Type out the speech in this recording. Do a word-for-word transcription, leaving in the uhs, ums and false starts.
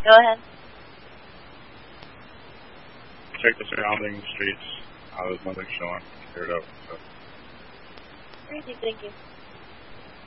Go ahead. Check the surrounding streets. Uh, there's nothing showing. Clear it up. So. Crazy, thank you.